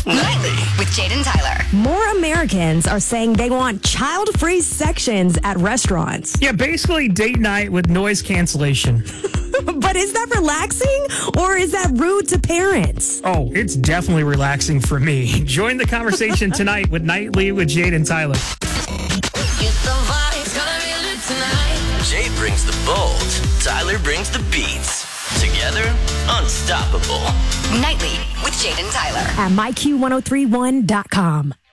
Nightly with Jaden Tyler. More Americans are saying they want child-free sections at restaurants. Yeah, basically date night with noise cancellation. But is that relaxing or is that rude to parents? Oh, it's definitely relaxing for me. Join the conversation tonight with Nightly with Jaden Tyler. Jay brings the bold, Tyler brings the beats. Together, unstoppable. Nightly with Jaden Tyler. At myq1031.com.